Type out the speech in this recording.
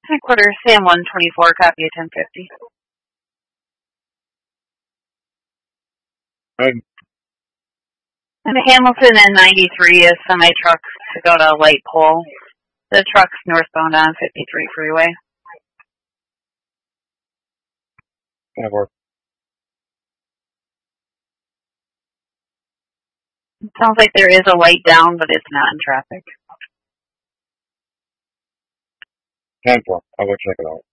Headquarters, Sam 124, copy of 1050. And Hamilton and 93 is semi-truck to go to Light Pole. The truck's northbound on 53 freeway. It sounds like there is a light down, but it's not in traffic. 10-4. I will check it out.